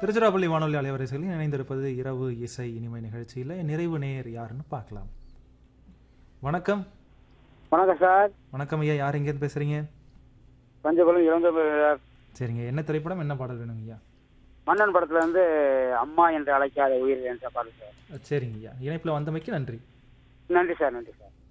திருச்சிராப்பள்ளி வானொலி அலைவரிசையில் இணைந்திருப்பது இரவு இசை இனிமை நிகழ்ச்சியில் நிறைவு நேயர் யாருன்னு பார்க்கலாம். வணக்கம். வணக்கம் சார். வணக்கம் ஐயா, யார் எங்கேருந்து பேசுறீங்க? பஞ்சபலம் இளந்தமிழர். சரிங்க, என்ன திரைப்படம், என்ன பாடல் வேணுங்க ஐயா? மன்னன் படத்துல வந்து அம்மா என்று அழைக்காத உயிர் என்ற பாடல் சார். சரிங்க ஐயா, இணைப்பில் வந்தமைக்கு நன்றி. நன்றி சார். நன்றி சார்.